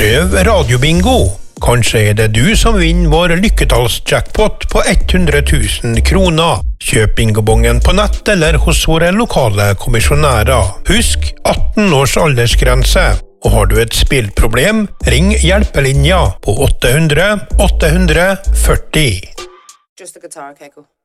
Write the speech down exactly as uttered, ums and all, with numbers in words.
Prøv radiobingo. Kanskje er det du som vinner vår lykketallsjackpot på hundre tusen kroner. Kjøp bingobongen på nett eller hos våre lokale kommisjonærer. Husk atten års aldersgrense. Og har du et spillproblem, ring hjelpelinja på åtte hundre åtte hundre førti. Just the guitar, okay, cool.